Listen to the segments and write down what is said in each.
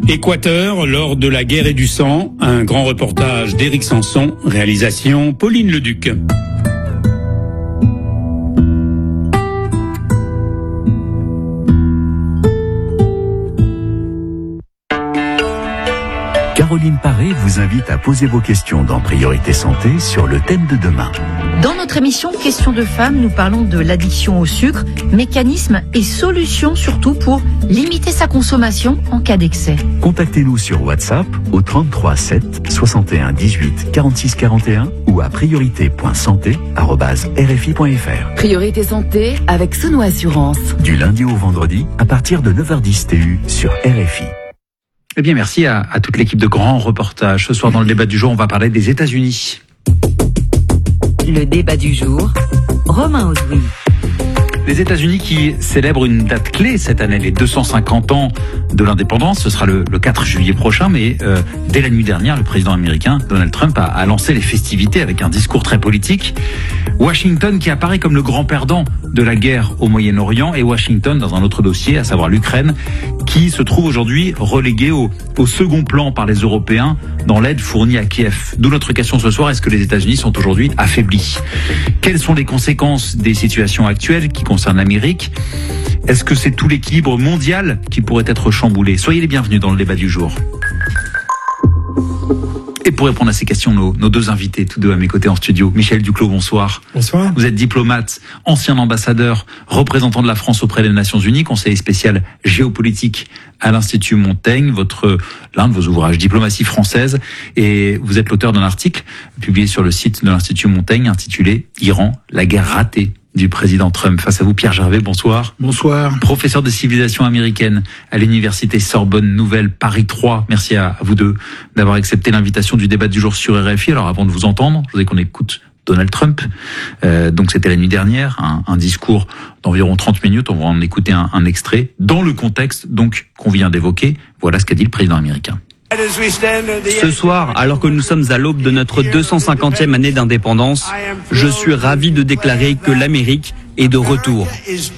Équateur, lors de la guerre et du sang, un grand reportage d'Éric Sanson, réalisation Pauline Leduc. Caroline Paré vous invite à poser vos questions dans Priorité Santé sur le thème de demain. Dans notre émission Questions de femmes, nous parlons de l'addiction au sucre, mécanismes et solutions surtout pour limiter sa consommation en cas d'excès. Contactez-nous sur WhatsApp au 33 7 61 18 46 41 ou à priorité.santé@rfi.fr. Priorité Santé avec Sono Assurance. Du lundi au vendredi à partir de 9h10 TU sur RFI. Eh bien, merci à toute l'équipe de grands reportages. Ce soir, dans le débat du jour, on va parler des États-Unis. Le débat du jour, Romain Audouin. Les États-Unis qui célèbrent une date clé cette année, les 250 ans de l'indépendance. Ce sera le 4 juillet prochain, mais dès la nuit dernière, le président américain Donald Trump a lancé les festivités avec un discours très politique. Washington qui apparaît comme le grand perdant de la guerre au Moyen-Orient et Washington dans un autre dossier, à savoir l'Ukraine, qui se trouve aujourd'hui relégué au second plan par les Européens dans l'aide fournie à Kiev. D'où notre question ce soir, est-ce que les États-Unis sont aujourd'hui affaiblis ? Quelles sont les conséquences des situations actuelles qui concernent l'Amérique ? Est-ce que c'est tout l'équilibre mondial qui pourrait être chamboulé ? Soyez les bienvenus dans le débat du jour. Et pour répondre à ces questions, nos deux invités, tous deux à mes côtés en studio. Michel Duclos, bonsoir. Bonsoir. Vous êtes diplomate, ancien ambassadeur, représentant de la France auprès des Nations Unies, conseiller spécial géopolitique à l'Institut Montaigne, l'un de vos ouvrages, Diplomatie française, et vous êtes l'auteur d'un article publié sur le site de l'Institut Montaigne intitulé « Iran, la guerre ratée ». Du président Trump. Face à vous, Pierre Gervais, bonsoir. Bonsoir. Professeur de civilisation américaine à l'université Sorbonne Nouvelle Paris 3. Merci à vous deux d'avoir accepté l'invitation du débat du jour sur RFI. Alors avant de vous entendre, je voudrais qu'on écoute Donald Trump. Donc c'était la nuit dernière, un discours d'environ 30 minutes. On va en écouter un extrait dans le contexte donc qu'on vient d'évoquer. Voilà ce qu'a dit le président américain. Ce soir, alors que nous sommes à l'aube de notre 250e année d'indépendance, je suis ravi de déclarer que l'Amérique est de retour.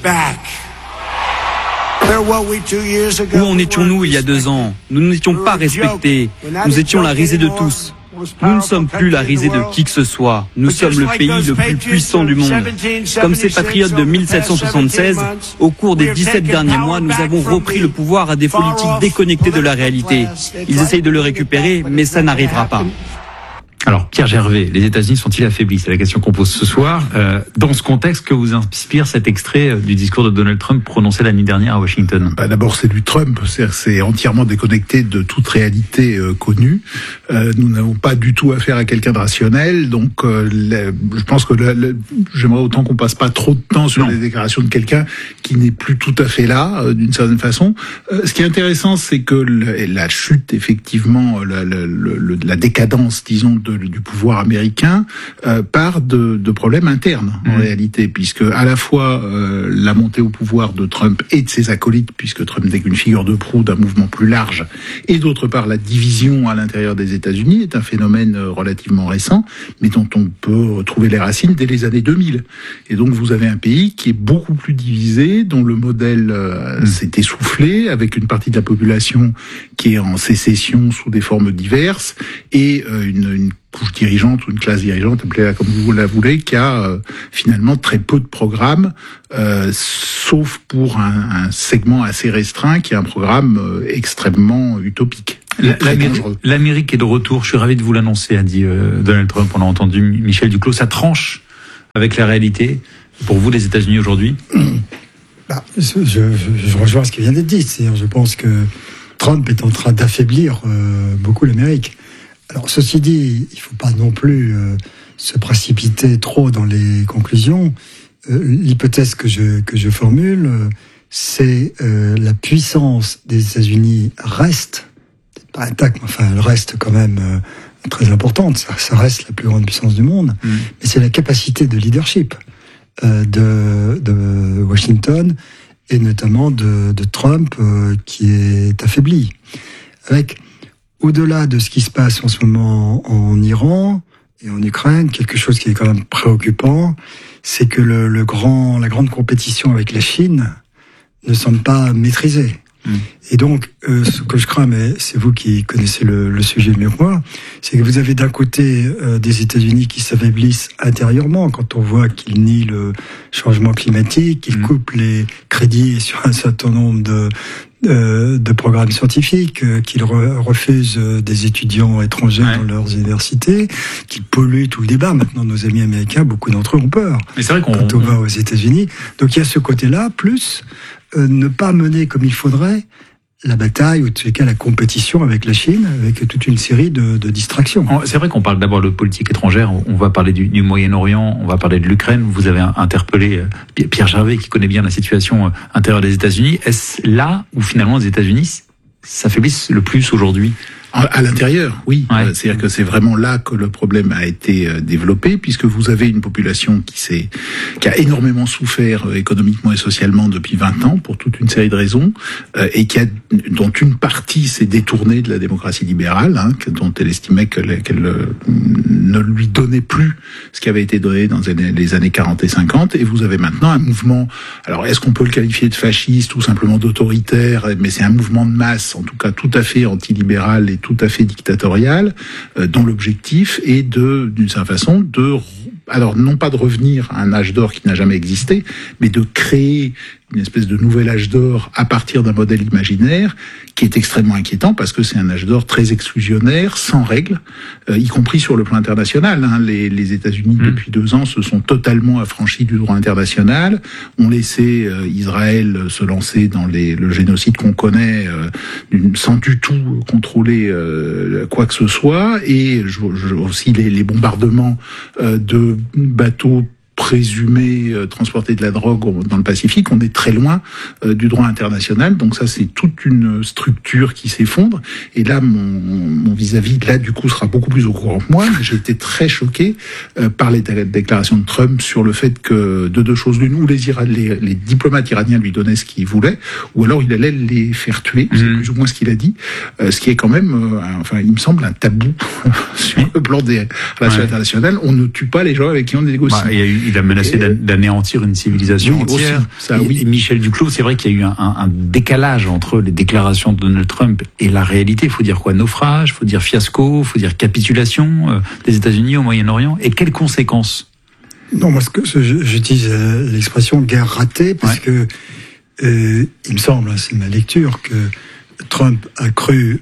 Où en étions-nous il y a 2 ans ? Nous n'étions pas respectés, nous étions la risée de tous. Nous ne sommes plus la risée de qui que ce soit. Nous sommes le pays le plus puissant du monde. Comme ces patriotes de 1776, au cours des 17 derniers mois, nous avons repris le pouvoir à des politiques déconnectées de la réalité. Ils essayent de le récupérer, mais ça n'arrivera pas. Alors, Pierre Gervais, les États-Unis sont-ils affaiblis ? C'est la question qu'on pose ce soir. Dans ce contexte, que vous inspire cet extrait du discours de Donald Trump prononcé la nuit dernière à Washington ? D'abord, c'est du Trump, c'est entièrement déconnecté de toute réalité connue. Nous n'avons pas du tout affaire à quelqu'un de rationnel, donc je pense que j'aimerais autant qu'on passe pas trop de temps sur les déclarations de quelqu'un qui n'est plus tout à fait là, d'une certaine façon. Ce qui est intéressant, c'est que la chute, effectivement, la décadence, disons, du pouvoir américain part de problèmes internes en réalité, puisque à la fois la montée au pouvoir de Trump et de ses acolytes, puisque Trump n'est qu'une figure de proue d'un mouvement plus large, et d'autre part la division à l'intérieur des États-Unis est un phénomène relativement récent, mais dont on peut trouver les racines dès les années 2000. Et donc vous avez un pays qui est beaucoup plus divisé, dont le modèle s'est essoufflé, avec une partie de la population qui est en sécession sous des formes diverses, et une couche dirigeante ou une classe dirigeante, appelez-la comme vous la voulez, qui a finalement très peu de programmes, sauf pour un segment assez restreint qui est un programme extrêmement utopique. L'Amérique est de retour, je suis ravi de vous l'annoncer, a dit Donald Trump. On a entendu Michel Duclos, ça tranche avec la réalité pour vous les États-Unis aujourd'hui. Je rejoins ce qui vient d'être dit, c'est-à-dire je pense que Trump est en train d'affaiblir beaucoup l'Amérique. Alors ceci dit, il ne faut pas non plus se précipiter trop dans les conclusions. L'hypothèse que je formule, c'est la puissance des États-Unis reste, peut-être pas intacte, mais enfin elle reste quand même très importante. Ça reste la plus grande puissance du monde, mais c'est la capacité de leadership de Washington et notamment de Trump qui est affaibli. Avec, au-delà de ce qui se passe en ce moment en Iran et en Ukraine, quelque chose qui est quand même préoccupant, c'est que la grande compétition avec la Chine ne semble pas maîtrisée. Et donc, ce que je crains, mais c'est vous qui connaissez le sujet mieux que moi, c'est que vous avez d'un côté des États-Unis qui s'affaiblissent intérieurement quand on voit qu'ils nient le changement climatique, qu'ils coupent les crédits sur un certain nombre de programmes scientifiques, qu'ils refusent des étudiants étrangers dans leurs universités, qu'ils polluent tout le débat. Maintenant, nos amis américains, beaucoup d'entre eux ont peur. Mais c'est vrai quand on va aux États-Unis. Donc il y a ce côté-là, plus ne pas mener comme il faudrait la bataille, ou en tout cas la compétition avec la Chine, avec toute une série de distractions. C'est vrai qu'on parle d'abord de politique étrangère, on va parler du Moyen-Orient, on va parler de l'Ukraine. Vous avez interpellé Pierre Gervais, qui connaît bien la situation intérieure des États-Unis. Est-ce là où finalement les États-Unis s'affaiblissent le plus aujourd'hui ? À l'intérieur, oui. Ouais. C'est-à-dire que c'est vraiment là que le problème a été développé, puisque vous avez une population qui a énormément souffert économiquement et socialement depuis 20 ans, pour toute une série de raisons, et dont une partie s'est détournée de la démocratie libérale, dont elle estimait qu'elle ne lui donnait plus ce qui avait été donné dans les années 40 et 50, et vous avez maintenant un mouvement, alors est-ce qu'on peut le qualifier de fasciste ou simplement d'autoritaire, mais c'est un mouvement de masse, en tout cas tout à fait antilibéral et tout à fait dictatorial, dont l'objectif est d'une certaine façon, alors non pas de revenir à un âge d'or qui n'a jamais existé, mais de créer une espèce de nouvel âge d'or à partir d'un modèle imaginaire qui est extrêmement inquiétant, parce que c'est un âge d'or très exclusionnaire, sans règles, y compris sur le plan international. Les États-Unis, depuis 2 ans, se sont totalement affranchis du droit international, ont laissé Israël se lancer dans le génocide qu'on connaît, sans du tout contrôler quoi que ce soit, et aussi les bombardements de bateaux présumé transporter de la drogue dans le Pacifique, on est très loin du droit international. Donc ça, c'est toute une structure qui s'effondre. Et là, mon vis-à-vis, là, du coup, sera beaucoup plus au courant que moi. J'ai été très choqué par les déclarations de Trump sur le fait que, de 2 choses l'une, ou les diplomates iraniens lui donnaient ce qu'ils voulaient, ou alors il allait les faire tuer. C'est plus ou moins ce qu'il a dit. Ce qui est quand même, il me semble, un tabou sur le plan des relations internationales. On ne tue pas les gens avec qui on négocie. Il a menacé d'anéantir une civilisation entière. Aussi, Et Michel Duclos, c'est vrai qu'il y a eu un décalage entre les déclarations de Donald Trump et la réalité. Il faut dire quoi? Naufrage, il faut dire fiasco, il faut dire capitulation des États-Unis au Moyen-Orient. Et quelles conséquences? Non, moi, j'utilise l'expression guerre ratée, parce que il me semble, c'est ma lecture, que Trump a cru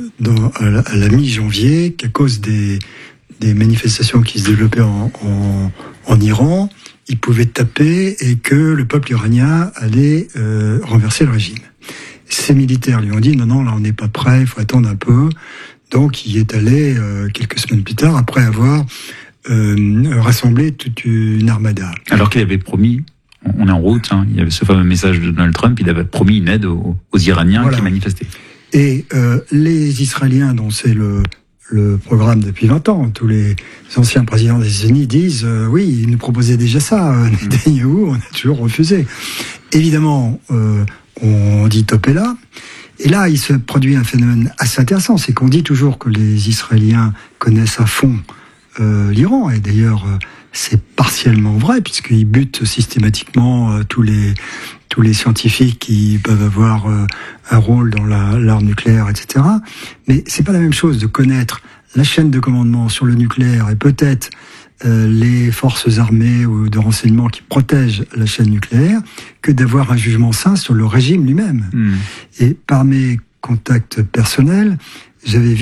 à la mi-janvier qu'à cause des manifestations qui se développaient en Iran, il pouvait taper et que le peuple iranien allait renverser le régime. Ces militaires lui ont dit non, là on n'est pas prêt, il faut attendre un peu. Donc il est allé quelques semaines plus tard, après avoir rassemblé toute une armada. Alors qu'il avait promis, on est en route, il y avait ce fameux message de Donald Trump, il avait promis une aide aux Iraniens qui manifestaient. Et les Israéliens, dont c'est le programme depuis 20 ans. Tous les anciens présidents des États-Unis disent oui, ils nous proposaient déjà ça, Netanyahou, on a toujours refusé. Évidemment, on dit top est là. Et là, il se produit un phénomène assez intéressant, c'est qu'on dit toujours que les Israéliens connaissent à fond l'Iran, et d'ailleurs c'est partiellement vrai, puisqu'ils butent systématiquement tous les scientifiques qui peuvent avoir un rôle dans l'arme nucléaire, etc. Mais c'est pas la même chose de connaître la chaîne de commandement sur le nucléaire et peut-être les forces armées ou de renseignement qui protègent la chaîne nucléaire que d'avoir un jugement sain sur le régime lui-même. Et par mes contacts personnels, j'avais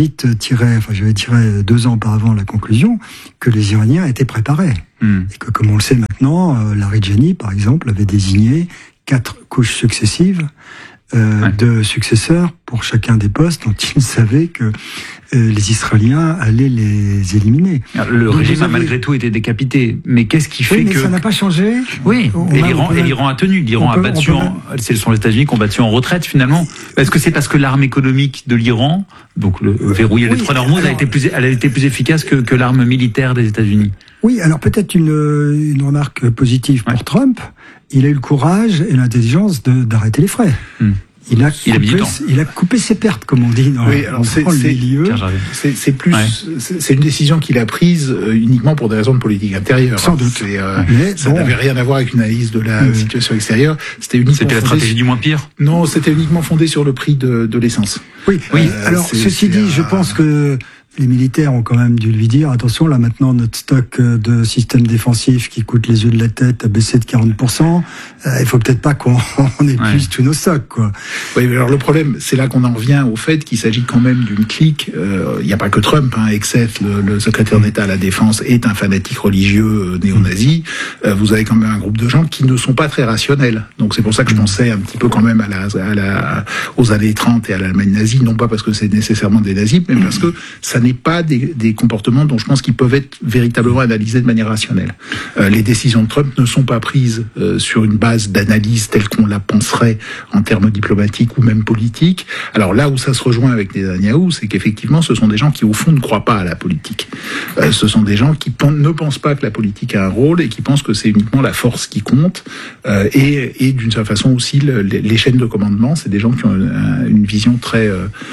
tiré 2 ans auparavant la conclusion que les Iraniens étaient préparés. Et que, comme on le sait maintenant, Larijani, par exemple, avait désigné 4 couches successives de successeurs pour chacun des postes dont il savait que les Israéliens allaient les éliminer. Le régime a malgré tout été décapité. Mais qu'est-ce qui fait que... ça n'a pas changé. Oui, et l'Iran a tenu. L'Iran a battu ce sont les États-Unis qui ont battu en retraite, finalement. Est-ce que c'est parce que l'arme économique de l'Iran, donc verrouiller les 3 hormones, elle a été plus efficace que l'arme militaire des États-Unis? Oui, alors peut-être une remarque positive pour Trump. Il a eu le courage et l'intelligence d'arrêter les frais. il a coupé ses pertes, comme on dit dans le milieu. C'est plus, c'est une décision qu'il a prise uniquement pour des raisons de politique intérieure. Sans doute. Ça n'avait rien à voir avec une analyse de la situation extérieure. C'était la stratégie du moins pire. Non, c'était uniquement fondé sur le prix de l'essence. Oui. Alors, ceci dit, je pense que les militaires ont quand même dû lui dire, attention, là maintenant notre stock de systèmes défensifs qui coûte les yeux de la tête a baissé de 40%, il faut peut-être pas qu'on épuise tous nos stocks, quoi. Oui, mais alors le problème, c'est là qu'on en revient au fait qu'il s'agit quand même d'une clique, il n'y a pas que Trump, Exeth, le secrétaire d'État à la Défense, est un fanatique religieux néo-nazi, vous avez quand même un groupe de gens qui ne sont pas très rationnels. Donc c'est pour ça que je pensais un petit peu quand même aux années 30 et à l'Allemagne nazie, non pas parce que c'est nécessairement des nazis, mais parce que ça n'est pas des comportements dont je pense qu'ils peuvent être véritablement analysés de manière rationnelle. Les décisions de Trump ne sont pas prises sur une base d'analyse telle qu'on la penserait en termes diplomatiques ou même politiques. Alors là où ça se rejoint avec Netanyahou, c'est qu'effectivement ce sont des gens qui au fond ne croient pas à la politique. Ce sont des gens qui ne pensent pas que la politique a un rôle et qui pensent que c'est uniquement la force qui compte. Et d'une certaine façon aussi les chaînes de commandement, c'est des gens qui ont une vision très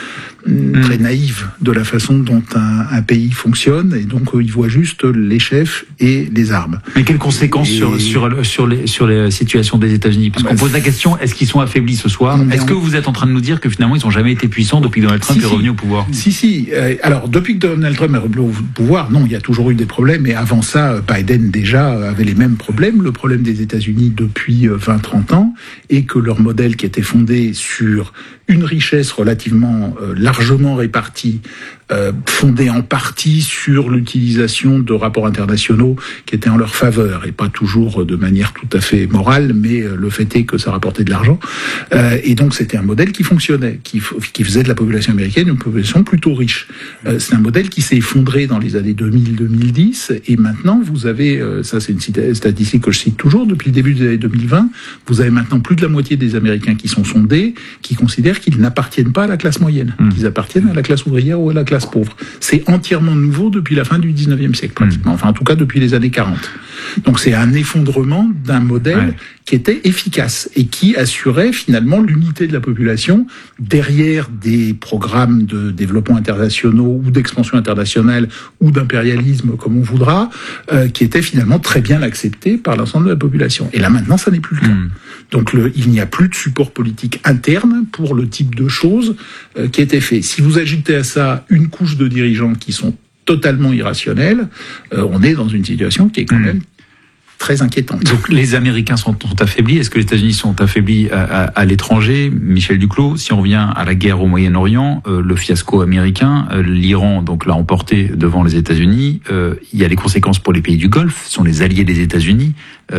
naïve de la façon dont un pays fonctionne, et donc ils voient juste les chefs et les armes. Mais quelles conséquences sur les situations des États-Unis? Parce qu'on pose la question, est-ce qu'ils sont affaiblis ce soir? Est-ce que vous êtes en train de nous dire que finalement ils n'ont jamais été puissants depuis que Donald Trump est revenu au pouvoir? Si. Alors depuis que Donald Trump est revenu au pouvoir, non, il y a toujours eu des problèmes, et avant ça, Biden déjà avait les mêmes problèmes. Le problème des États-Unis depuis 20-30 ans est que leur modèle, qui était fondé sur une richesse relativement largement répartie, fondée en partie sur l'utilisation de rapports internationaux qui étaient en leur faveur, et pas toujours de manière tout à fait morale, mais le fait est que ça rapportait de l'argent. Et donc c'était un modèle qui fonctionnait, qui faisait de la population américaine une population plutôt riche. C'est un modèle qui s'est effondré dans les années 2000-2010, et maintenant vous avez, ça c'est une statistique que je cite toujours, depuis le début des années 2020, vous avez maintenant plus de la moitié des Américains qui sont sondés, qui considèrent qu'ils n'appartiennent pas à la classe moyenne, qu'ils appartiennent à la classe ouvrière ou à la classe pauvre. C'est entièrement nouveau depuis la fin du 19e siècle, pratiquement. Enfin, en tout cas, depuis les années 40. Donc, c'est un effondrement d'un modèle qui était efficace et qui assurait finalement l'unité de la population derrière des programmes de développement internationaux ou d'expansion internationale ou d'impérialisme, comme on voudra, qui étaient finalement très bien acceptés par l'ensemble de la population. Et là, maintenant, ça n'est plus le cas. Donc, il n'y a plus de support politique interne pour le type de choses qui étaient faits. Si vous ajoutez à ça une couche de dirigeants qui sont totalement irrationnels, on est dans une situation qui est quand même très inquiétante. Donc les Américains sont affaiblis. Est-ce que les États-Unis sont affaiblis à l'étranger? Michel Duclos, si on revient à la guerre au Moyen-Orient, le fiasco américain, l'Iran donc l'a emporté devant les États-Unis. Il y a les conséquences pour les pays du Golfe, ce sont les alliés des États-Unis.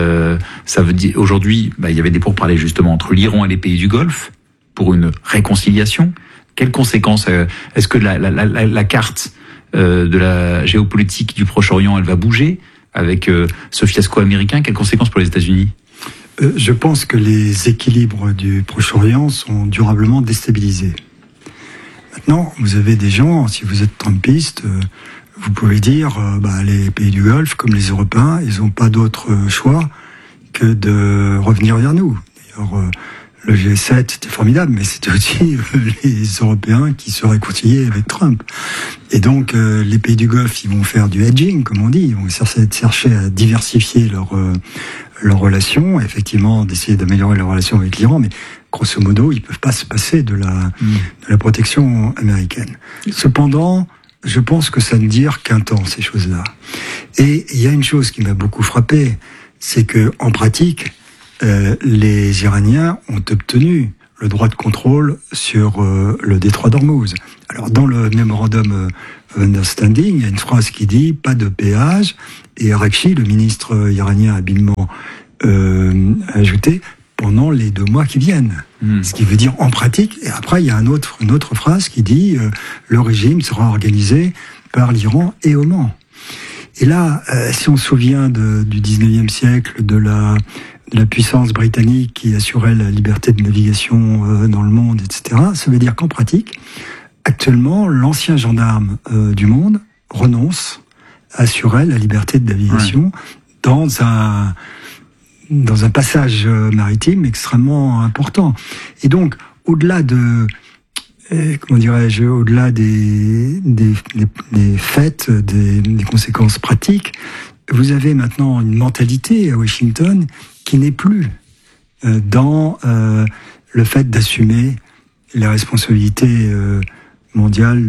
Ça veut dire aujourd'hui, il y avait des pourparlers justement entre l'Iran et les pays du Golfe pour une réconciliation. Quelles conséquences? Est-ce que la carte de la géopolitique du Proche-Orient, elle va bouger avec ce fiasco américain? Quelles conséquences pour les États-Unis? Je pense que les équilibres du Proche-Orient sont durablement déstabilisés. Maintenant, vous avez des gens, si vous êtes trumpiste, vous pouvez dire, les pays du Golfe, comme les Européens, ils n'ont pas d'autre choix que de revenir vers nous. D'ailleurs, le G7, c'était formidable, mais c'était aussi les Européens qui se réconciliaient avec Trump. Et donc, les pays du Golfe, ils vont faire du hedging, comme on dit. Ils vont chercher à diversifier leurs relations, effectivement, d'essayer d'améliorer leurs relations avec l'Iran, mais grosso modo, ils peuvent pas se passer de la protection américaine. Cependant, je pense que ça ne dure qu'un temps, ces choses-là. Et il y a une chose qui m'a beaucoup frappé, c'est que, en pratique, les Iraniens ont obtenu le droit de contrôle sur le détroit d'Ormuz. Alors, dans le Memorandum of Understanding, il y a une phrase qui dit « pas de péage », et Araghchi, le ministre iranien habilement ajouté « pendant les 2 mois qui viennent ». Ce qui veut dire en pratique, et après il y a une autre phrase qui dit le régime sera organisé par l'Iran et Oman. Et là, si on se souvient du 19e siècle, de la puissance britannique qui assurait la liberté de navigation dans le monde, etc., ça veut dire qu'en pratique, actuellement, l'ancien gendarme du monde renonce à assurer la liberté de navigation dans un passage maritime extrêmement important. Et donc, au-delà de comment dirais-je, au-delà des faits, des conséquences pratiques, vous avez maintenant une mentalité à Washington qui n'est plus dans le fait d'assumer les responsabilités mondiales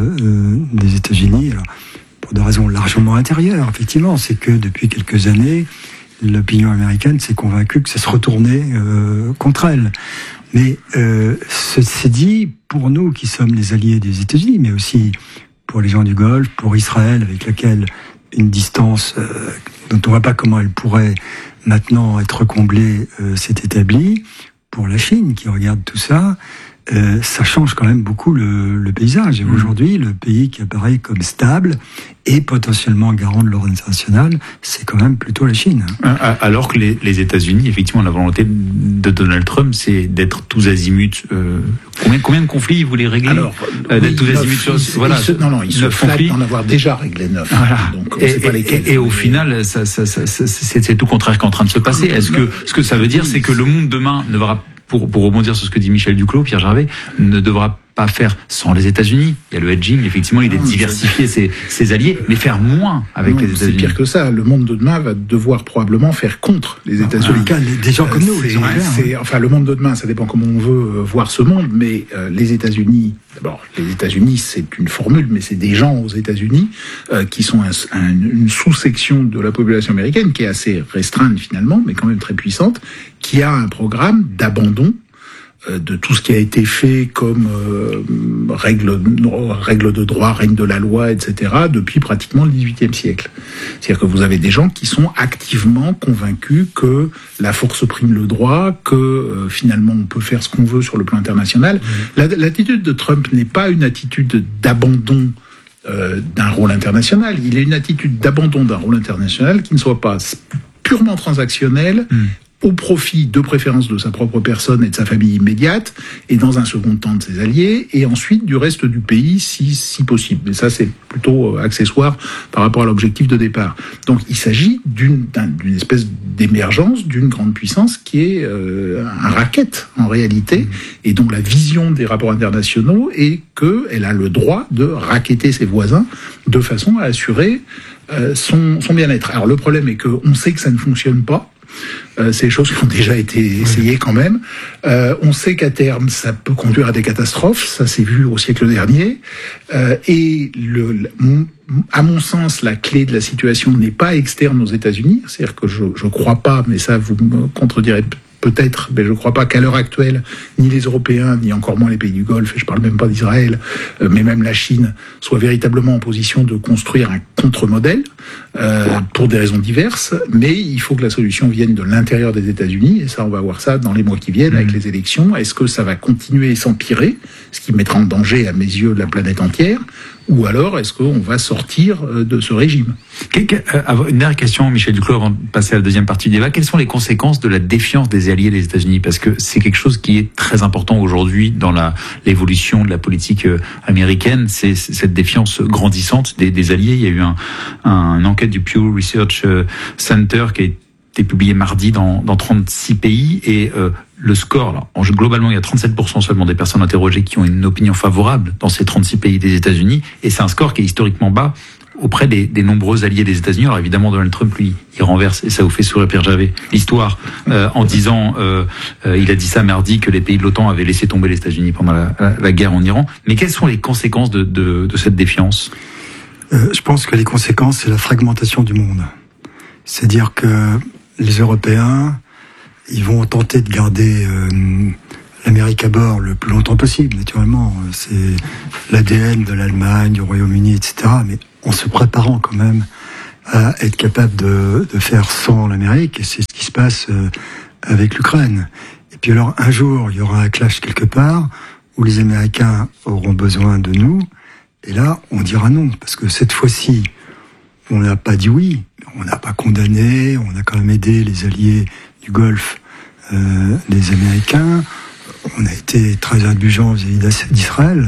des États-Unis. Alors, pour des raisons largement intérieures, effectivement, c'est que depuis quelques années, l'opinion américaine s'est convaincue que ça se retournait contre elle. Mais c'est dit, pour nous qui sommes les alliés des États-Unis, mais aussi pour les gens du Golfe, pour Israël, avec laquelle une distance dont on ne voit pas comment elle pourrait maintenant être comblée s'est établie, pour la Chine qui regarde tout ça, ça change quand même beaucoup le paysage. Et aujourd'hui, le pays qui apparaît comme stable et potentiellement garant de l'ordre international, c'est quand même plutôt la Chine. Alors que les États-Unis, effectivement, la volonté de Donald Trump, c'est d'être tous azimuts. Combien de conflits il voulait régler? Alors, d'être tous azimuts sur... il se flatte d'en avoir déjà réglé 9. Voilà. Donc, on sait pas lesquels. Et au final, c'est tout le contraire qui est en train de se passer. Ce que ça veut dire, c'est que le monde demain ne va, pour rebondir sur ce que dit Michel Duclos, Pierre Gervais, ne devra pas faire sans les États-Unis. Il y a le hedging, effectivement, il est diversifier ses alliés, mais faire moins avec les États-Unis. C'est pire que ça. Le monde de demain va devoir probablement faire contre les États-Unis. Des gens comme nous, les Européens. Enfin, le monde de demain, ça dépend comment on veut voir ce monde, mais les États-Unis, d'abord, les États-Unis, c'est une formule, mais c'est des gens aux États-Unis qui sont une sous-section de la population américaine qui est assez restreinte finalement, mais quand même très puissante, qui a un programme d'abandon de tout ce qui a été fait comme règle de droit, règne de la loi, etc., depuis pratiquement le XVIIIe siècle. C'est-à-dire que vous avez des gens qui sont activement convaincus que la force prime le droit, que finalement on peut faire ce qu'on veut sur le plan international. L'attitude de Trump n'est pas une attitude d'abandon d'un rôle international. Il est une attitude d'abandon d'un rôle international qui ne soit pas purement transactionnel, au profit de préférence de sa propre personne et de sa famille immédiate, et dans un second temps de ses alliés, et ensuite du reste du pays si possible. Mais ça, c'est plutôt accessoire par rapport à l'objectif de départ. Donc il s'agit d'une espèce d'émergence d'une grande puissance qui est un racket en réalité, et dont la vision des rapports internationaux est qu'elle a le droit de racketter ses voisins de façon à assurer son bien-être. Alors le problème est qu'on sait que ça ne fonctionne pas. C'est des choses qui ont déjà été essayées quand même. On sait qu'à terme, ça peut conduire à des catastrophes. Ça s'est vu au siècle dernier. Et à mon sens, la clé de la situation n'est pas externe aux États-Unis. C'est-à-dire que je crois pas, mais ça vous me contredirez peut-être, mais je ne crois pas qu'à l'heure actuelle, ni les Européens, ni encore moins les pays du Golfe, et je ne parle même pas d'Israël, mais même la Chine, soient véritablement en position de construire un contre-modèle, pour des raisons diverses, mais il faut que la solution vienne de l'intérieur des États-Unis, et ça, on va voir ça dans les mois qui viennent avec les élections. Est-ce que ça va continuer et s'empirer, ce qui mettra en danger, à mes yeux, la planète entière, ou alors est-ce qu'on va sortir de ce régime? Une dernière question, Michel Duclos, avant de passer à la deuxième partie du débat. Quelles sont les conséquences de la défiance des alliés des États-Unis? Parce que c'est quelque chose qui est très important aujourd'hui dans l'évolution de la politique américaine. C'est cette défiance grandissante des alliés. Il y a eu une enquête du Pew Research Center qui a été publiée mardi dans 36 pays, et le score, là, globalement, il y a 37% seulement des personnes interrogées qui ont une opinion favorable dans ces 36 pays des États-Unis, et c'est un score qui est historiquement bas auprès des nombreux alliés des États-Unis. Alors évidemment, Donald Trump, lui, il renverse, et ça vous fait sourire, Pierre Gervais, l'histoire, en disant, il a dit ça mardi, que les pays de l'OTAN avaient laissé tomber les États-Unis pendant la guerre en Iran. Mais quelles sont les conséquences de cette défiance? Je pense que les conséquences, c'est la fragmentation du monde. C'est-à-dire que les Européens, ils vont tenter de garder l'Amérique à bord le plus longtemps possible, naturellement. C'est l'ADN de l'Allemagne, du Royaume-Uni, etc. Mais en se préparant quand même à être capable de faire sans l'Amérique, et c'est ce qui se passe avec l'Ukraine. Et puis alors, un jour, il y aura un clash quelque part où les Américains auront besoin de nous, et là, on dira non, parce que cette fois-ci, on n'a pas dit oui, on n'a pas condamné, on a quand même aidé les alliés du Golfe, les Américains, on a été très indulgents vis-à-vis d'Israël.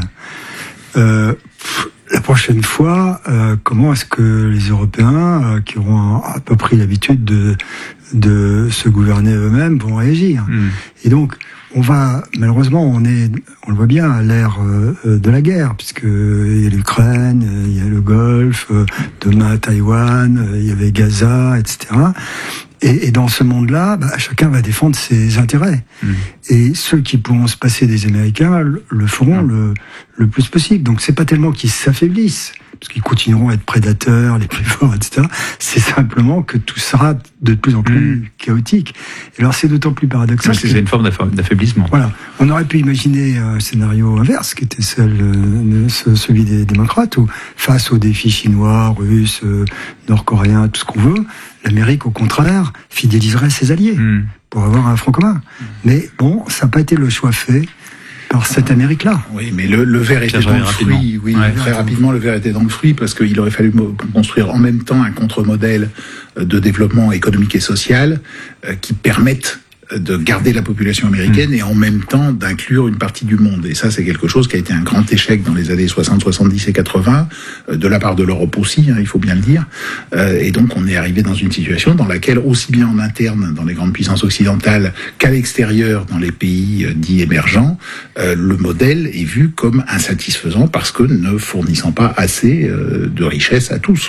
La prochaine fois, comment est-ce que les Européens, qui auront à peu près l'habitude de se gouverner eux-mêmes, vont réagir? Et donc, malheureusement, on le voit bien à l'ère de la guerre, puisque il y a l'Ukraine, il y a le Golfe, demain Taïwan, il y avait Gaza, etc. Et dans ce monde-là, chacun va défendre ses intérêts. Et ceux qui pourront se passer des Américains le feront le plus possible. Donc c'est pas tellement qu'ils s'affaiblissent, parce qu'ils continueront à être prédateurs, les plus forts, etc. C'est simplement que tout sera de plus en plus chaotique. Et alors c'est d'autant plus paradoxal. C'est une forme d'affaiblissement. Voilà. On aurait pu imaginer un scénario inverse, qui était celui des démocrates, où face aux défis chinois, russes, nord-coréens, tout ce qu'on veut, l'Amérique, au contraire, fidéliserait ses alliés pour avoir un front commun. Mais bon, ça n'a pas été le choix fait par cette Amérique-là. Oui, mais le verre était dans le fruit. Oui, très rapidement, le verre était dans le fruit parce qu'il aurait fallu construire en même temps un contre-modèle de développement économique et social qui permette de garder la population américaine et en même temps d'inclure une partie du monde. Et ça, c'est quelque chose qui a été un grand échec dans les années 60, 70 et 80, de la part de l'Europe aussi, il faut bien le dire. Et donc, on est arrivé dans une situation dans laquelle, aussi bien en interne, dans les grandes puissances occidentales, qu'à l'extérieur, dans les pays dits émergents, le modèle est vu comme insatisfaisant parce que ne fournissant pas assez de richesses à tous.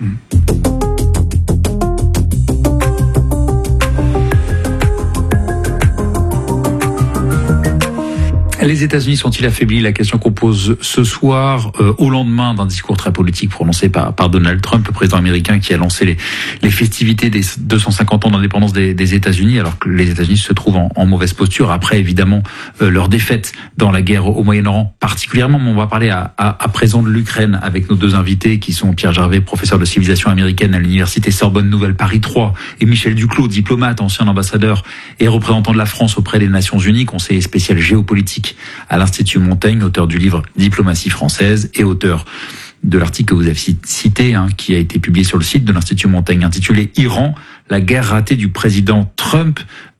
Les États-Unis sont-ils affaiblis? La question qu'on pose ce soir, au lendemain d'un discours très politique prononcé par Donald Trump, le président américain qui a lancé les festivités des 250 ans d'indépendance des États-Unis, alors que les États-Unis se trouvent en mauvaise posture après évidemment leur défaite dans la guerre au Moyen-Orient particulièrement. Mais on va parler à présent de l'Ukraine avec nos deux invités qui sont Pierre Gervais, professeur de civilisation américaine à l'université Sorbonne Nouvelle Paris 3, et Michel Duclos, diplomate, ancien ambassadeur et représentant de la France auprès des Nations Unies, conseiller spécial géopolitique à l'Institut Montaigne, auteur du livre Diplomatie française et auteur de l'article que vous avez cité, qui a été publié sur le site de l'Institut Montaigne, intitulé Iran, la guerre ratée du président Trump.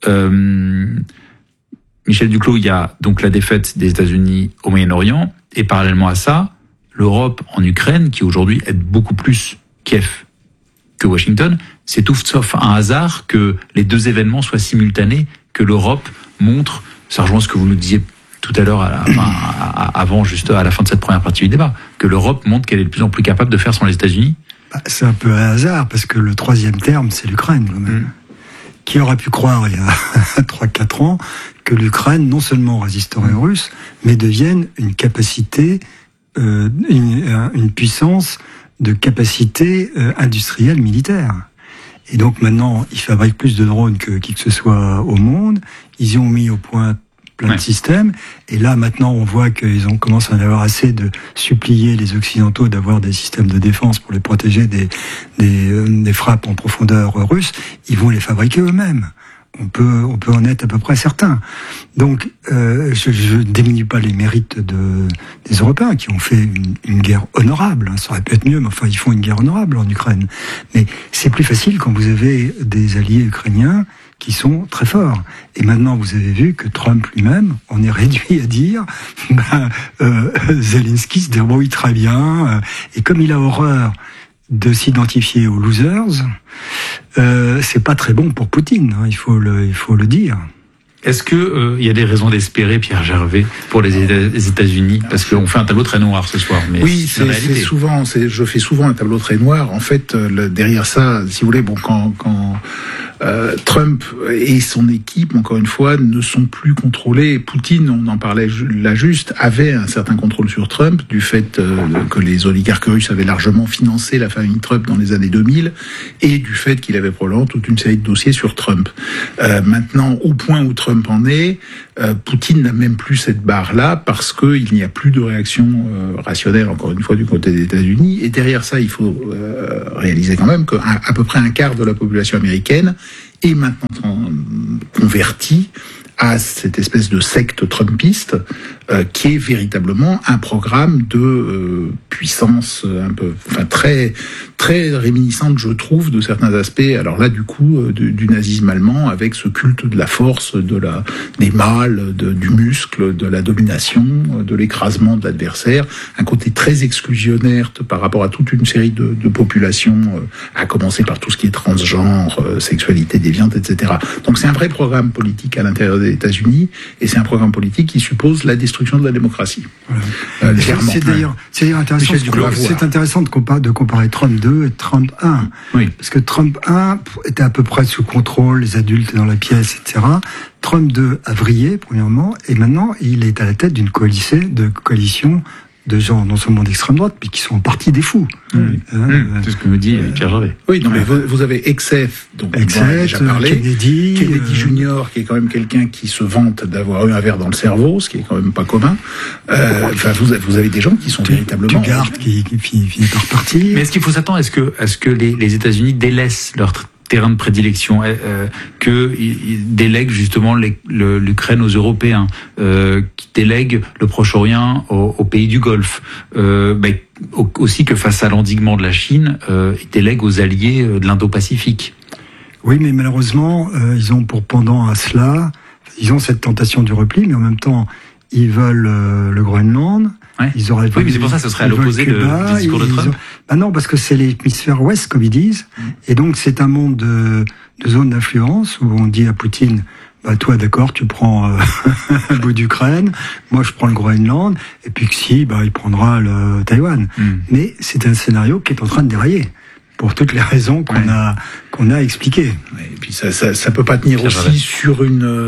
Michel Duclos, il y a donc la défaite des États-Unis au Moyen-Orient, et parallèlement à ça, l'Europe en Ukraine, qui aujourd'hui aide beaucoup plus Kiev que Washington. C'est tout sauf un hasard que les deux événements soient simultanés, que l'Europe montre, ça rejoint ce que vous nous disiez tout à l'heure, avant, juste à la fin de cette première partie du débat, que l'Europe montre qu'elle est de plus en plus capable de faire sans les États-Unis. C'est un peu un hasard, parce que le troisième terme, c'est l'Ukraine, quand même. Qui aurait pu croire, il y a 3-4 ans, que l'Ukraine, non seulement résisterait aux Russes, mais devienne une capacité, une puissance de capacité industrielle militaire. Et donc maintenant, ils fabriquent plus de drones que qui que ce soit au monde. Ils y ont mis au point plein de systèmes. Et là, maintenant, on voit qu'ils ont commencé à en avoir assez de supplier les Occidentaux d'avoir des systèmes de défense pour les protéger des frappes en profondeur russes. Ils vont les fabriquer eux-mêmes. On peut en être à peu près certain. Donc, je diminue pas les mérites des Européens qui ont fait une guerre honorable. Ça aurait pu être mieux, mais enfin, ils font une guerre honorable en Ukraine. Mais c'est plus facile quand vous avez des alliés ukrainiens qui sont très forts. Et maintenant, vous avez vu que Trump lui-même, on est réduit à dire, Zelensky se débrouille très bien, et comme il a horreur de s'identifier aux losers, c'est pas très bon pour Poutine, il faut le dire. Est-ce que il y a des raisons d'espérer, Pierre Gervais, pour les États-Unis? Parce qu'on fait un tableau très noir ce soir. Mais oui, c'est souvent, je fais souvent un tableau très noir. En fait, derrière ça, si vous voulez, quand Trump et son équipe, encore une fois, ne sont plus contrôlés. Poutine, on en parlait là juste, avait un certain contrôle sur Trump, du fait que les oligarques russes avaient largement financé la famille Trump dans les années 2000, et du fait qu'il avait probablement toute une série de dossiers sur Trump. Maintenant, au point où Trump en est, Poutine n'a même plus cette barre-là, parce qu'il n'y a plus de réaction rationnelle, encore une fois, du côté des États-Unis. Et derrière ça, il faut réaliser quand même qu'à peu près un quart de la population américaine est maintenant convertie à cette espèce de secte trumpiste, qui est véritablement un programme de puissance un peu, enfin très très réminiscente, je trouve, de certains aspects. Alors là, du coup, du nazisme allemand, avec ce culte de la force, des mâles, du muscle, de la domination, de l'écrasement de l'adversaire, un côté très exclusionnaire par rapport à toute une série de populations, à commencer par tout ce qui est transgenre, sexualité déviante, etc. Donc c'est un vrai programme politique à l'intérieur des États-Unis, et c'est un programme politique qui suppose la destruction de la démocratie. Voilà. C'est d'ailleurs intéressant. C'est intéressant de comparer Trump 2 et Trump 1. Oui. Parce que Trump 1 était à peu près sous contrôle, les adultes dans la pièce, etc. Trump 2 a vrillé, premièrement, et maintenant il est à la tête d'une coalition de gens non seulement d'extrême droite, mais qui sont en partie des fous. C'est ce que me dit Pierre Gervais. Oui, non, mais vous avez Exef, donc on en a déjà parlé, Kennedy Junior, qui est quand même quelqu'un qui se vante d'avoir eu un verre dans le cerveau, ce qui est quand même pas commun. Enfin, vous avez des gens qui sont véritablement... Tugart qui finit par partir. Mais est-ce qu'il faut s'attendre, est-ce que les États-Unis délaissent leur terrain de prédilection, qu'ils délèguent justement l'Ukraine aux Européens, qui délèguent le Proche-Orient aux pays du Golfe, aussi que face à l'endiguement de la Chine, ils délèguent aux alliés de l'Indo-Pacifique. Oui, mais malheureusement, ils ont pour pendant à cela, ils ont cette tentation du repli, mais en même temps, ils veulent le Groenland. Ouais. Ils auraient oui, mais c'est pour ça que ce serait à l'opposé du discours de Trump. Non, parce que c'est l'hémisphère ouest, comme ils disent, et donc c'est un monde de zone d'influence où on dit à Poutine, toi d'accord, tu prends un bout d'Ukraine, moi je prends le Groenland, et puis que si, il prendra le Taïwan. Mais c'est un scénario qui est en train de dérailler, pour toutes les raisons qu'on a expliquées. Et puis ça peut pas tenir aussi sur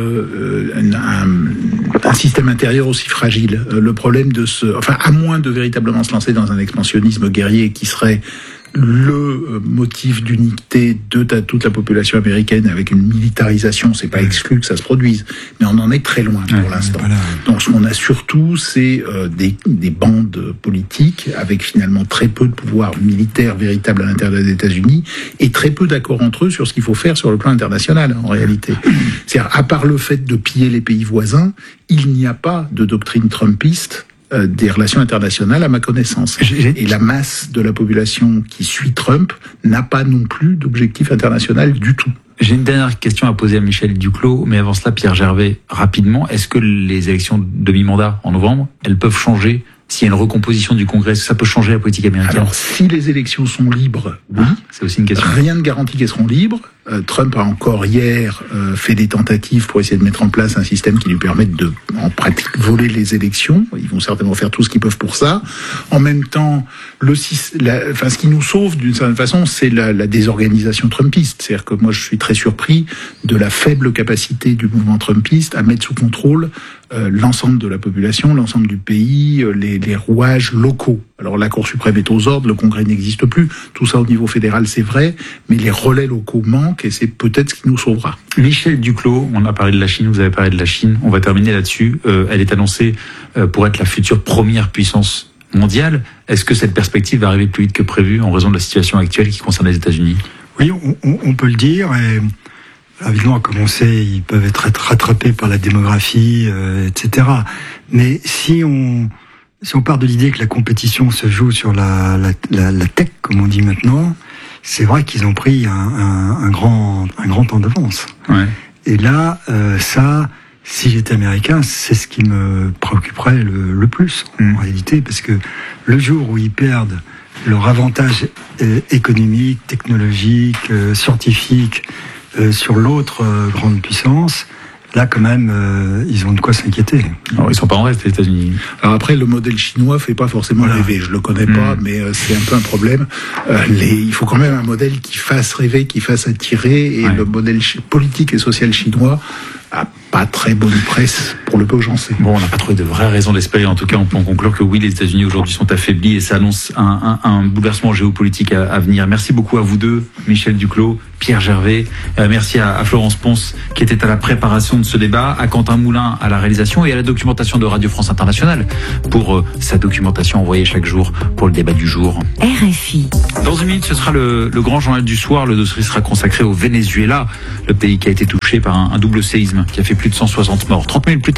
un système intérieur aussi fragile. Le problème à moins de véritablement se lancer dans un expansionnisme guerrier qui serait le motif d'unité de toute la population américaine avec une militarisation, c'est pas exclu que ça se produise, mais on en est très loin pour l'instant. Voilà. Donc ce qu'on a surtout, c'est des bandes politiques avec finalement très peu de pouvoir militaire véritable à l'intérieur des États-Unis et très peu d'accords entre eux sur ce qu'il faut faire sur le plan international en réalité. C'est-à-dire, à part le fait de piller les pays voisins, il n'y a pas de doctrine trumpiste des relations internationales à ma connaissance. Et la masse de la population qui suit Trump n'a pas non plus d'objectif international du tout. J'ai une dernière question à poser à Michel Duclos, mais avant cela, Pierre Gervais, rapidement, est-ce que les élections de demi-mandat en novembre, elles peuvent changer s'il y a une recomposition du Congrès? Est-ce que ça peut changer la politique américaine? Alors, si les élections sont libres, oui. C'est aussi une question. Rien ne garantit qu'elles seront libres. Trump a encore hier fait des tentatives pour essayer de mettre en place un système qui lui permette de, en pratique, voler les élections. Ils vont certainement faire tout ce qu'ils peuvent pour ça. En même temps, ce qui nous sauve d'une certaine façon, c'est la désorganisation trumpiste. C'est-à-dire que moi, je suis très surpris de la faible capacité du mouvement trumpiste à mettre sous contrôle l'ensemble de la population, l'ensemble du pays, les rouages locaux. Alors la Cour suprême est aux ordres, le Congrès n'existe plus, tout ça au niveau fédéral c'est vrai, mais les relais locaux manquent et c'est peut-être ce qui nous sauvera. Michel Duclos, on a parlé de la Chine, vous avez parlé de la Chine, on va terminer là-dessus. Elle est annoncée pour être la future première puissance mondiale. Est-ce que cette perspective va arriver plus vite que prévu en raison de la situation actuelle qui concerne les États-Unis? Oui, on peut le dire. Et évidemment, comme on sait, ils peuvent être rattrapés par la démographie, etc. Mais si on part de l'idée que la compétition se joue sur la tech, comme on dit maintenant, c'est vrai qu'ils ont pris un grand temps d'avance. Ouais. Et là, si j'étais américain, c'est ce qui me préoccuperait le plus, en réalité, parce que le jour où ils perdent leur avantage économique, technologique, scientifique, sur l'autre grande puissance, là, quand même, ils ont de quoi s'inquiéter. Alors, ils sont pas en reste, les États-Unis. Alors après, le modèle chinois fait pas forcément rêver. Je le connais pas, mais c'est un peu un problème. Il faut quand même un modèle qui fasse rêver, qui fasse attirer, et le modèle politique et social chinois a pas très bonne presse pour le peu que j'en sais. Bon, on n'a pas trouvé de vraies raisons d'espérer. En tout cas, on peut en conclure que oui, les États-Unis aujourd'hui sont affaiblis et ça annonce un bouleversement géopolitique à venir. Merci beaucoup à vous deux, Michel Duclos, Pierre Gervais. Merci à Florence Ponce qui était à la préparation de ce débat, à Quentin Moulin à la réalisation et à la documentation de Radio France Internationale pour sa documentation envoyée chaque jour pour le débat du jour. RFI. Dans une minute, ce sera le grand journal du soir. Le dossier sera consacré au Venezuela, le pays qui a été touché par un double séisme qui a fait plus de 160 morts. 30 minutes plus tard.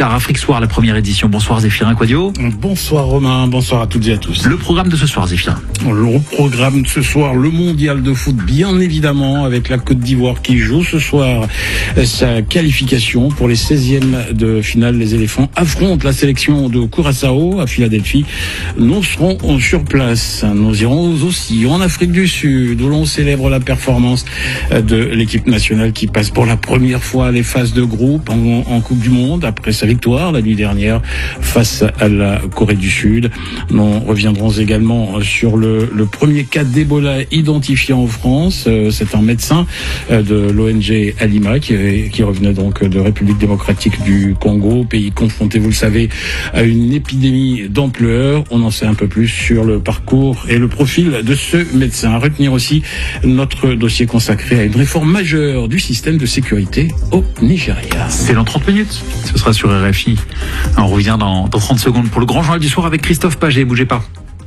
tard, Afrique Soir, la première édition. Bonsoir Zéphirin Quadio. Bonsoir Romain, bonsoir à toutes et à tous. Le programme de ce soir, Zéphirin. Le programme de ce soir, le mondial de foot, bien évidemment, avec la Côte d'Ivoire qui joue ce soir sa qualification pour les 16e de finale. Les éléphants affrontent la sélection de Curaçao à Philadelphie. Nous serons sur place. Nous irons aussi en Afrique du Sud, où l'on célèbre la performance de l'équipe nationale qui passe pour la première fois les phases de groupe en Coupe du Monde, après sa victoire la nuit dernière face à la Corée du Sud. Nous reviendrons également sur le premier cas d'Ebola identifié en France. C'est un médecin de l'ONG Alima qui revenait donc de République démocratique du Congo, pays confronté, vous le savez, à une épidémie d'ampleur. On en sait un peu plus sur le parcours et le profil de ce médecin. À retenir aussi notre dossier consacré à une réforme majeure du système de sécurité au Nigeria. C'est dans 30 minutes. Ce sera sur RFI. On revient dans 30 secondes pour le grand journal du soir avec Christophe Paget. Bougez pas.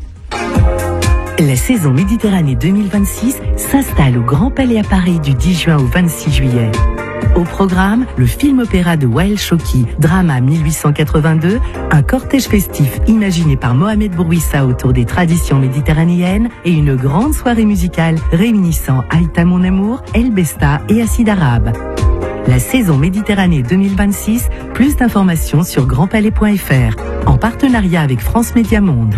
La saison Méditerranée 2026 s'installe au Grand Palais à Paris du 10 juin au 26 juillet. Au programme, le film-opéra de Wael Choki, Drama 1882, un cortège festif imaginé par Mohamed Bourouissa autour des traditions méditerranéennes et une grande soirée musicale réunissant Aïta Mon Amour, El Besta et Acide Arabe. La saison Méditerranée 2026, plus d'informations sur grandpalais.fr, en partenariat avec France Média Monde.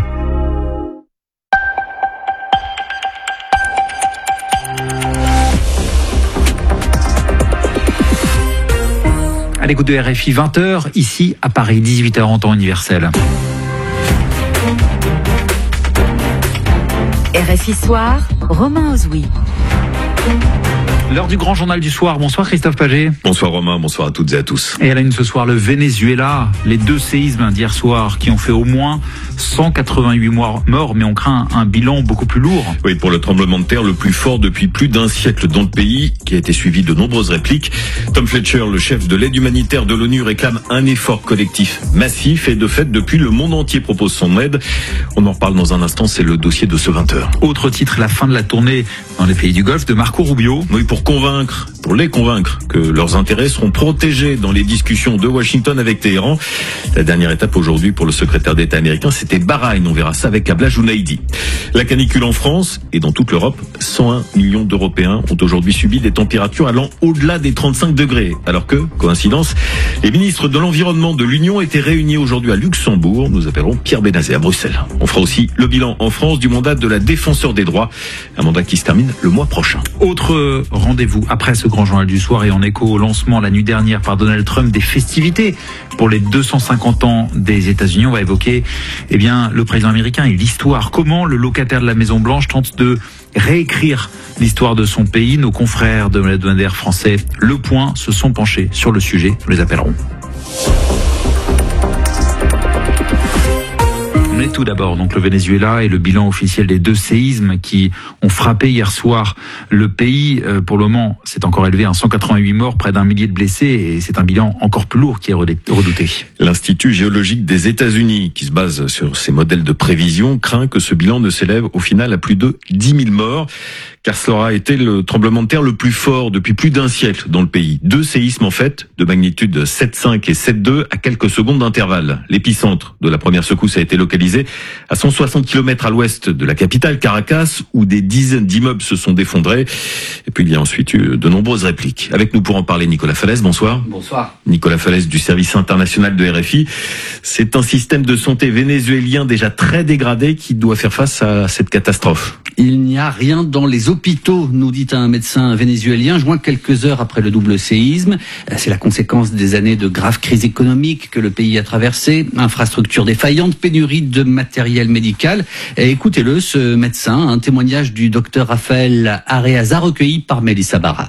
À l'écoute de RFI, 20h, ici à Paris, 18h en temps universel. RFI Soir, Romain Ozoui. L'heure du grand journal du soir. Bonsoir Christophe Paget. Bonsoir Romain, bonsoir à toutes et à tous. Et à la une ce soir, le Venezuela, les 2 séismes d'hier soir qui ont fait au moins 188 morts, mais on craint un bilan beaucoup plus lourd. Oui, pour le tremblement de terre le plus fort depuis plus d'un siècle dans le pays, qui a été suivi de nombreuses répliques. Tom Fletcher, le chef de l'aide humanitaire de l'ONU, réclame un effort collectif massif et de fait, depuis le monde entier propose son aide. On en reparle dans un instant, c'est le dossier de ce 20h. Autre titre, la fin de la tournée dans les pays du Golfe de Marco Rubio. Oui, pour les convaincre que leurs intérêts seront protégés dans les discussions de Washington avec Téhéran. La dernière étape aujourd'hui pour le secrétaire d'État américain, c'était Bahreïn. On verra ça avec Abla Jounaidi. La canicule en France et dans toute l'Europe, 101 millions d'Européens ont aujourd'hui subi des températures allant au-delà des 35 degrés. Alors que, coïncidence, les ministres de l'Environnement de l'Union étaient réunis aujourd'hui à Luxembourg. Nous appellerons Pierre Benazet à Bruxelles. On fera aussi le bilan en France du mandat de la défenseur des droits, un mandat qui se termine le mois prochain. Autre rendez-vous après ce grand journal du soir et en écho au lancement la nuit dernière par Donald Trump des festivités pour les 250 ans des États-Unis. On va évoquer le président américain et l'histoire. Comment le locataire de la Maison-Blanche tente de réécrire l'histoire de son pays. Nos confrères de l'hebdomadaire français Le Point se sont penchés sur le sujet. Nous les appellerons. Mais tout d'abord, donc le Venezuela et le bilan officiel des 2 séismes qui ont frappé hier soir le pays. Pour le moment, c'est encore élevé à 188 morts, près d'1 millier de blessés, et c'est un bilan encore plus lourd qui est redouté. L'Institut géologique des États-Unis, qui se base sur ces modèles de prévision, craint que ce bilan ne s'élève au final à plus de 10 000 morts, car cela aura été le tremblement de terre le plus fort depuis plus d'un siècle dans le pays. 2 séismes en fait, de magnitude 7,5 et 7,2 à quelques secondes d'intervalle. L'épicentre de la première secousse a été localisé à 160 km à l'ouest de la capitale, Caracas, où des dizaines d'immeubles se sont défendrés. Et puis il y a ensuite eu de nombreuses répliques. Avec nous pour en parler, Nicolas Falaise, bonsoir. Bonsoir. Nicolas Falaise du service international de RFI. C'est un système de santé vénézuélien déjà très dégradé qui doit faire face à cette catastrophe. Il n'y a rien dans les hôpitaux, nous dit un médecin vénézuélien, joint quelques heures après le double séisme. C'est la conséquence des années de graves crises économiques que le pays a traversées, infrastructures défaillantes, pénurie de matériel médical. Et écoutez-le, ce médecin, un témoignage du docteur Rafael Areaza recueilli par Melissa Barra.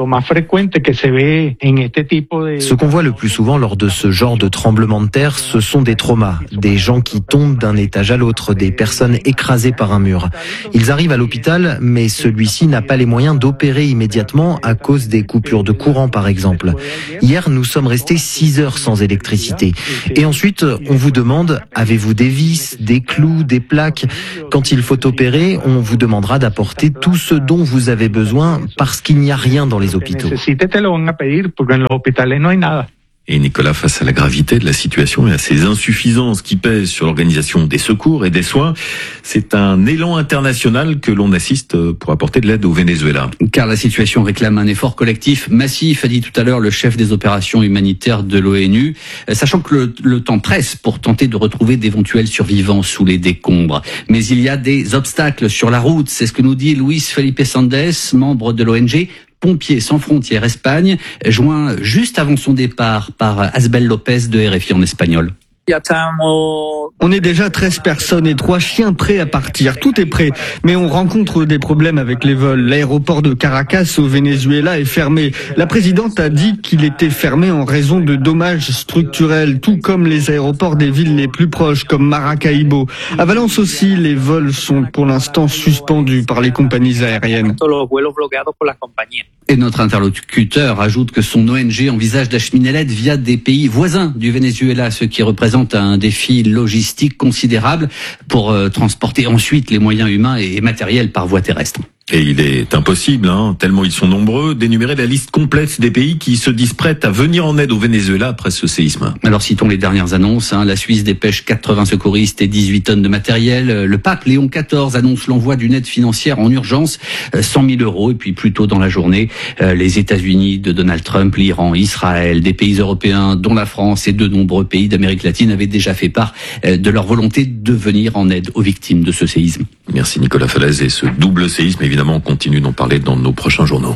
Ce qu'on voit le plus souvent lors de ce genre de tremblement de terre, ce sont des traumas, des gens qui tombent d'un étage à l'autre, des personnes écrasées par un mur. Ils arrivent à l'hôpital, mais celui-ci n'a pas les moyens d'opérer immédiatement à cause des coupures de courant par exemple. Hier, nous sommes restés 6 heures sans électricité. Et ensuite, on vous demande, avez-vous des vis, des clous, des plaques? Quand il faut opérer, on vous demandera d'apporter tout ce dont vous avez besoin parce qu'il n'y a rien dans les hôpitaux. Et Nicolas, face à la gravité de la situation et à ces insuffisances qui pèsent sur l'organisation des secours et des soins, c'est un élan international que l'on assiste pour apporter de l'aide au Venezuela. Car la situation réclame un effort collectif massif, a dit tout à l'heure le chef des opérations humanitaires de l'ONU, sachant que le temps presse pour tenter de retrouver d'éventuels survivants sous les décombres. Mais il y a des obstacles sur la route, c'est ce que nous dit Luis Felipe Sandes, membre de l'ONG Pompiers sans frontières Espagne, joint juste avant son départ par Asbel Lopez de RFI en espagnol. On est déjà 13 personnes et 3 chiens prêts à partir. Tout est prêt, mais on rencontre des problèmes avec les vols. L'aéroport de Caracas au Venezuela est fermé. La présidente a dit qu'il était fermé en raison de dommages structurels, tout comme les aéroports des villes les plus proches, comme Maracaibo. À Valence aussi, les vols sont pour l'instant suspendus par les compagnies aériennes. Et notre interlocuteur ajoute que son ONG envisage d'acheminer l'aide via des pays voisins du Venezuela, ce qui représente un défi logistique considérable pour transporter ensuite les moyens humains et matériels par voie terrestre. Et il est impossible, tellement ils sont nombreux, d'énumérer la liste complète des pays qui se disent prêts à venir en aide au Venezuela après ce séisme. Alors citons les dernières annonces. La Suisse dépêche 80 secouristes et 18 tonnes de matériel. Le pape Léon XIV annonce l'envoi d'une aide financière en urgence, 100 000 €. Et puis plus tôt dans la journée, les États-Unis de Donald Trump, l'Iran, Israël, des pays européens, dont la France et de nombreux pays d'Amérique latine avaient déjà fait part de leur volonté de venir en aide aux victimes de ce séisme. Merci Nicolas Falaise. Et ce double séisme, évidemment, on continue d'en parler dans nos prochains journaux.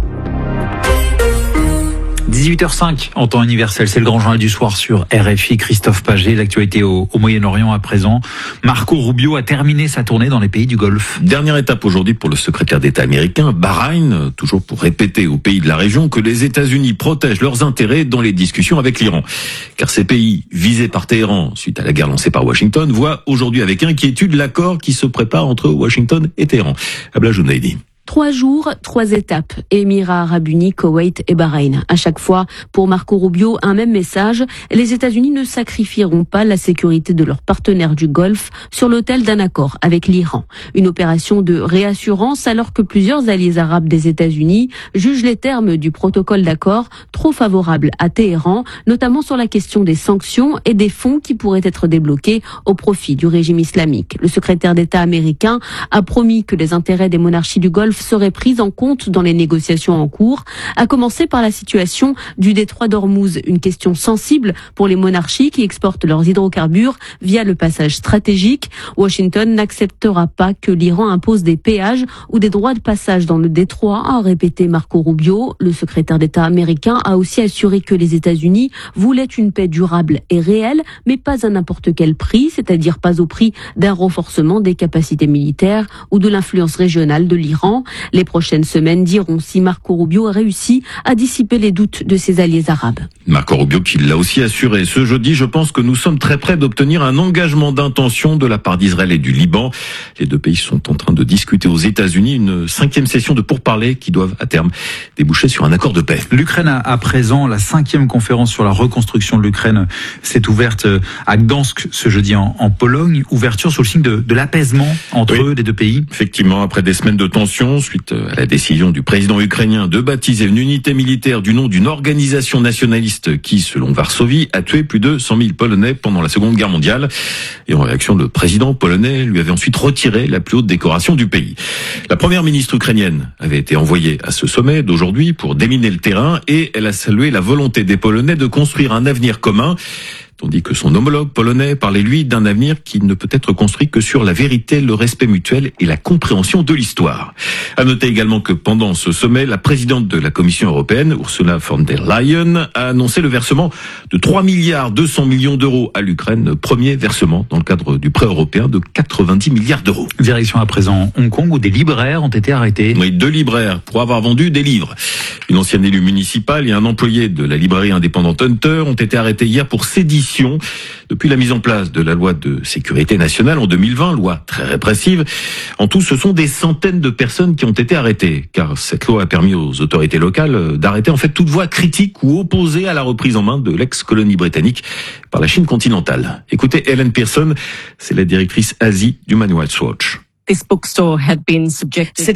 18h05 en temps universel, c'est le grand journal du soir sur RFI. Christophe Paget, l'actualité au Moyen-Orient à présent. Marco Rubio a terminé sa tournée dans les pays du Golfe. Dernière étape aujourd'hui pour le secrétaire d'État américain, Bahreïn, toujours pour répéter aux pays de la région que les États-Unis protègent leurs intérêts dans les discussions avec l'Iran. Car ces pays visés par Téhéran suite à la guerre lancée par Washington voient aujourd'hui avec inquiétude l'accord qui se prépare entre Washington et Téhéran. Abla Jounaidi. 3 jours, 3 étapes. Émirats Arabes Unis, Koweït et Bahreïn. À chaque fois, pour Marco Rubio, un même message. Les États-Unis ne sacrifieront pas la sécurité de leurs partenaires du Golfe sur l'autel d'un accord avec l'Iran. Une opération de réassurance alors que plusieurs alliés arabes des États-Unis jugent les termes du protocole d'accord trop favorables à Téhéran, notamment sur la question des sanctions et des fonds qui pourraient être débloqués au profit du régime islamique. Le secrétaire d'État américain a promis que les intérêts des monarchies du Golfe seraient prises en compte dans les négociations en cours, à commencer par la situation du détroit d'Ormuz, une question sensible pour les monarchies qui exportent leurs hydrocarbures via le passage stratégique. Washington n'acceptera pas que l'Iran impose des péages ou des droits de passage dans le détroit, a répété Marco Rubio. Le secrétaire d'État américain a aussi assuré que les États-Unis voulaient une paix durable et réelle, mais pas à n'importe quel prix, c'est-à-dire pas au prix d'un renforcement des capacités militaires ou de l'influence régionale de l'Iran. Les prochaines semaines diront si Marco Rubio a réussi à dissiper les doutes de ses alliés arabes. Marco Rubio qui l'a aussi assuré ce jeudi, je pense que nous sommes très près d'obtenir un engagement d'intention de la part d'Israël et du Liban. Les deux pays sont en train de discuter aux États-Unis une 5e session de pourparlers qui doivent à terme déboucher sur un accord de paix. L'Ukraine a à présent la 5e conférence sur la reconstruction de l'Ukraine s'est ouverte à Gdansk ce jeudi en Pologne. Ouverture sous le signe de l'apaisement entre les deux pays. Effectivement, après des semaines de tension, suite à la décision du président ukrainien de baptiser une unité militaire du nom d'une organisation nationaliste qui, selon Varsovie, a tué plus de 100 000 Polonais pendant la Seconde Guerre mondiale. Et en réaction, le président polonais lui avait ensuite retiré la plus haute décoration du pays. La première ministre ukrainienne avait été envoyée à ce sommet d'aujourd'hui pour déminer le terrain et elle a salué la volonté des Polonais de construire un avenir commun. Tandis que son homologue polonais parlait, lui, d'un avenir qui ne peut être construit que sur la vérité, le respect mutuel et la compréhension de l'histoire. À noter également que pendant ce sommet, la présidente de la Commission européenne, Ursula von der Leyen, a annoncé le versement de 3,2 milliards d'euros à l'Ukraine, premier versement dans le cadre du prêt européen de 90 milliards d'euros. Direction à présent Hong Kong où des libraires ont été arrêtés. Oui, 2 libraires pour avoir vendu des livres. Une ancienne élue municipale et un employé de la librairie indépendante Hunter ont été arrêtés hier pour sédition. Depuis la mise en place de la loi de sécurité nationale en 2020, loi très répressive, en tout ce sont des centaines de personnes qui ont été arrêtées, car cette loi a permis aux autorités locales d'arrêter en fait toute voix critique ou opposée à la reprise en main de l'ex-colonie britannique par la Chine continentale. Écoutez Helen Pearson, c'est la directrice Asie d'Human Rights Watch. This bookstore had been subjected